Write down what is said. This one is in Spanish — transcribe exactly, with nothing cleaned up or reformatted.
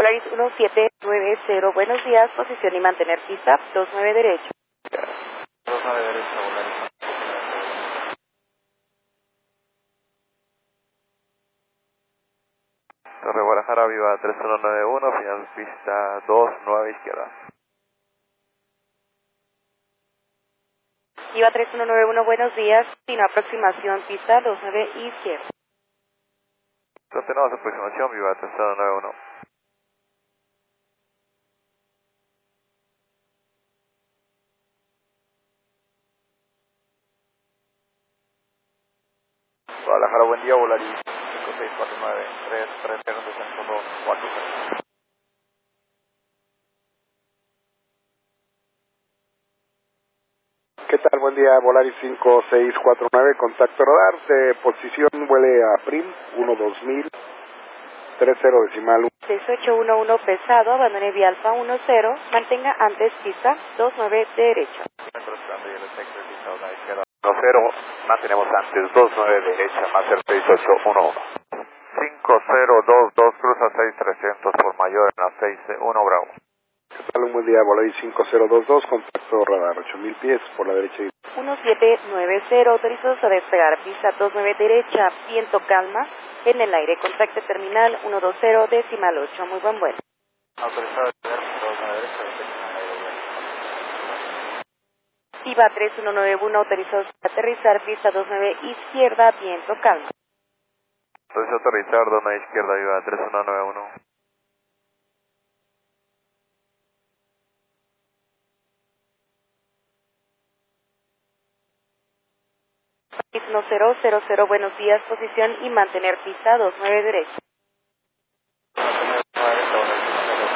Polaris uno siete nueve cero, buenos días, posición y mantener pista, dos nueve derecho. dos nueve derecha, Polaris. Torre Guadalajara, viva tres uno nueve uno, final pista dos nueve izquierda. Viva tres uno nueve uno, buenos días, sin aproximación, pista dos nueve izquierda. Continuamos aproximación, viva tres uno nueve uno. Guadalajara, buen día, Volaris cinco seis cuatro nueve, tres tres cero dos dos cuatro cero. ¿Qué tal? Buen día, Volaris cinco seis cuatro nueve, contacto radar, de posición vuele a Prim, uno dos mil, tres cero decimal. seis ocho uno uno pesado, abandone vía alfa uno cero, mantenga antes pista dos nueve derecho. uno cero, mantenemos antes, dos nueve derecha, más el seis ocho uno uno. cinco cero dos dos, cruza seis trescientos por mayor en la seis uno Bravo. ¿Qué tal? Un buen día, Volaris cinco cero dos dos, contacto radar, ocho mil pies por la derecha. uno siete nueve cero, autorizados a despegar, pista dos nueve derecha, viento calma, en el aire, contacto terminal uno dos cero, decimal ocho, muy buen vuelo. Autorizado a despegar, dos nueve derecha, decimal aire. Viva tres uno nueve uno, autorizados a aterrizar, pista dos nueve izquierda, viento calma. Autorizado a aterrizar, dos nueve izquierda, viva tres uno nueve uno. uno cero cero cero, buenos días, posición y mantener pista dos nueve derecha.